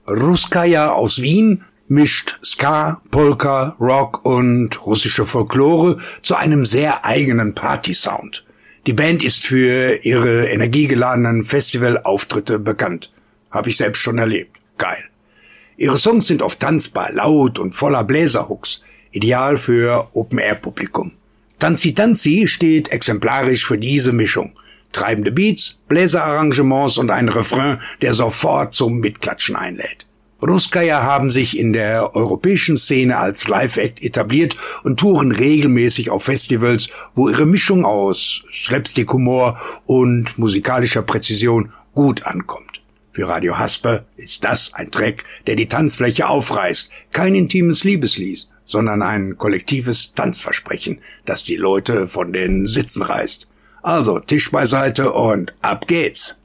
Russkaja aus Wien mischt Ska, Polka, Rock und russische Folklore zu einem sehr eigenen Party-Sound. Die Band ist für ihre energiegeladenen Festivalauftritte bekannt. Habe ich selbst schon erlebt. Geil. Ihre Songs sind oft tanzbar, laut und voller Bläserhooks. Ideal für Open-Air-Publikum. Tanzi Tanzi steht exemplarisch für diese Mischung. Treibende Beats, Bläserarrangements und ein Refrain, der sofort zum Mitklatschen einlädt. Russkaja haben sich in der europäischen Szene als Live-Act etabliert und touren regelmäßig auf Festivals, wo ihre Mischung aus Slapstick-Humor und musikalischer Präzision gut ankommt. Für Radio Hasper ist das ein Track, der die Tanzfläche aufreißt. Kein intimes Liebeslied, sondern ein kollektives Tanzversprechen, das die Leute von den Sitzen reißt. Also Tisch beiseite und ab geht's.